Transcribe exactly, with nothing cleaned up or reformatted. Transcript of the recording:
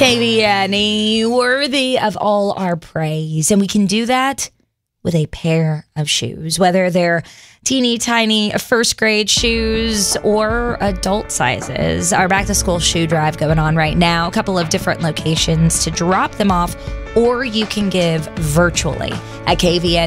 K V N E, worthy of all our praise. And we can do that with a pair of shoes, whether they're teeny tiny first grade shoes or adult sizes. Our back to school shoe drive going on right now. A couple of different locations to drop them off, or you can give virtually at K V N.